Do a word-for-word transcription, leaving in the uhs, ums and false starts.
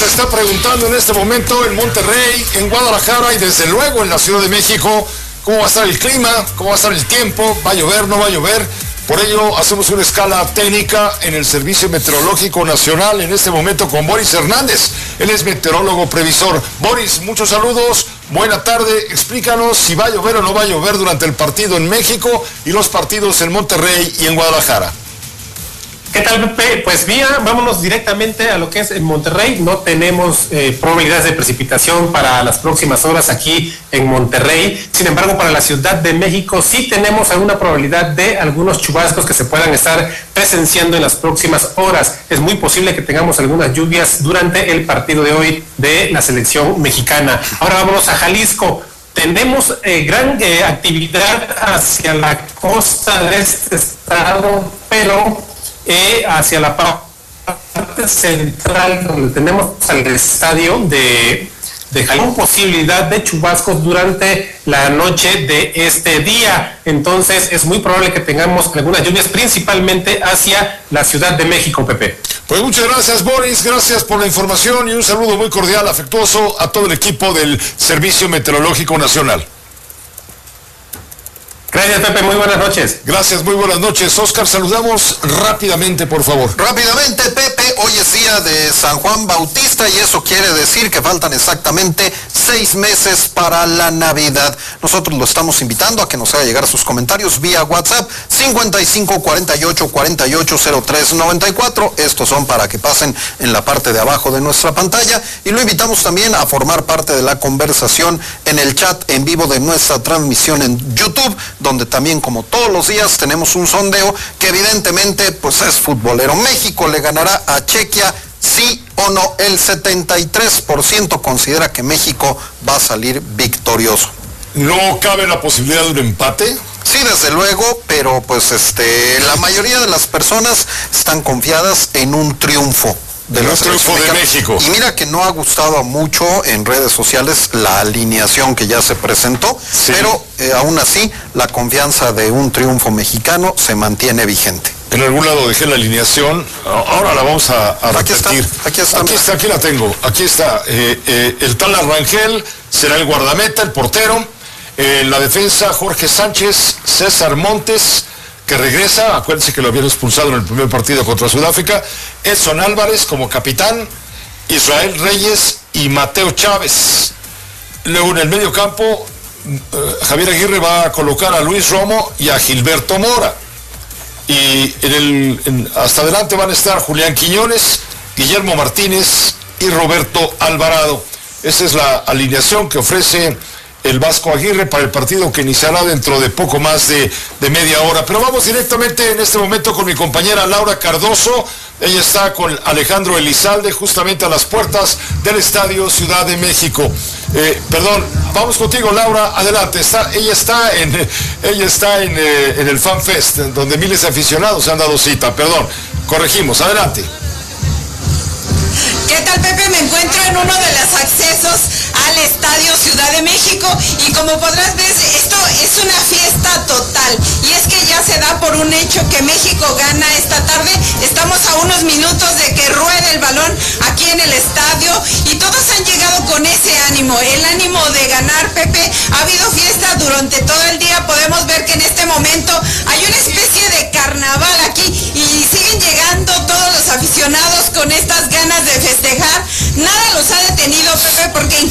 está preguntando en este momento en Monterrey, en Guadalajara y desde luego en la Ciudad de México, cómo va a estar el clima, cómo va a estar el tiempo, va a llover, no va a llover. Por ello hacemos una escala técnica en el Servicio Meteorológico Nacional en este momento con Boris Hernández. Él es meteorólogo previsor. Boris, muchos saludos, buena tarde. Explícanos si va a llover o no va a llover durante el partido en México y los partidos en Monterrey y en Guadalajara. ¿Qué tal, Pepe? Pues mira, vámonos directamente a lo que es en Monterrey. No tenemos eh, probabilidades de precipitación para las próximas horas aquí en Monterrey. Sin embargo, para la Ciudad de México sí tenemos alguna probabilidad de algunos chubascos que se puedan estar presenciando en las próximas horas. Es muy posible que tengamos algunas lluvias durante el partido de hoy de la selección mexicana. Ahora vámonos a Jalisco. Tenemos eh, gran eh, actividad hacia la costa de este estado, pero Eh, hacia la parte central donde tenemos al estadio de, de Jalisco, posibilidad de chubascos durante la noche de este día. Entonces es muy probable que tengamos algunas lluvias principalmente hacia la Ciudad de México, Pepe. Pues muchas gracias, Boris, gracias por la información y un saludo muy cordial, afectuoso a todo el equipo del Servicio Meteorológico Nacional. Gracias, Pepe, muy buenas noches. Gracias, muy buenas noches. Oscar, saludamos rápidamente, por favor. Rápidamente, Pepe, hoy es día de San Juan Bautista y eso quiere decir que faltan exactamente seis meses para la Navidad. Nosotros lo estamos invitando a que nos haga llegar sus comentarios vía WhatsApp cincuenta y cinco cuarenta y ocho cuarenta y ocho cero tres noventa y cuatro. Estos son para que pasen en la parte de abajo de nuestra pantalla y lo invitamos también a formar parte de la conversación en el chat en vivo de nuestra transmisión en YouTube, donde también, como todos los días, tenemos un sondeo que evidentemente pues es futbolero. México le ganará a Chequia, sí o no. El setenta y tres por ciento considera que México va a salir victorioso. ¿No cabe la posibilidad de un empate? Sí, desde luego, pero pues este la mayoría de las personas están confiadas en un triunfo de la triunfo de México. Y mira que no ha gustado mucho en redes sociales la alineación que ya se presentó, sí. pero eh, aún así la confianza de un triunfo mexicano se mantiene vigente. En algún lado dejé la alineación, ahora la vamos a, a aquí repetir. Está, aquí está, aquí está, aquí la tengo, aquí está. Eh, eh, el tal Rangel será el guardameta, el portero. En eh, la defensa, Jorge Sánchez, César Montes, que regresa, acuérdense que lo habían expulsado en el primer partido contra Sudáfrica, Edson Álvarez como capitán, Israel Reyes y Mateo Chávez. Luego en el medio campo, eh, Javier Aguirre va a colocar a Luis Romo y a Gilberto Mora. Y en el, en, hasta adelante van a estar Julián Quiñones, Guillermo Martínez y Roberto Alvarado. Esa es la alineación que ofrece el Vasco Aguirre para el partido que iniciará dentro de poco más de, de media hora. Pero vamos directamente en este momento con mi compañera Laura Cardoso. Ella está con Alejandro Elizalde justamente a las puertas del Estadio Ciudad de México. Eh, perdón, vamos contigo, Laura, adelante. Está, ella está en ella está en, eh, en el Fan Fest, donde miles de aficionados se han dado cita. Perdón, corregimos, adelante. ¿Qué tal, Pepe? Me encuentro en uno de los accesos al Estadio Ciudad de México y como podrás ver, esto es una fiesta total y es que ya se da por un hecho que México gana esta tarde. Estamos a unos minutos de que ruede el balón aquí en el estadio y todos han llegado con ese ánimo, el ánimo de ganar, Pepe. Ha habido fiesta durante todo el día, podemos ver que en este momento hay una especie de carnaval aquí y siguen llegando todos los aficionados con estas ganas de festejar. Nada los ha detenido, Pepe, porque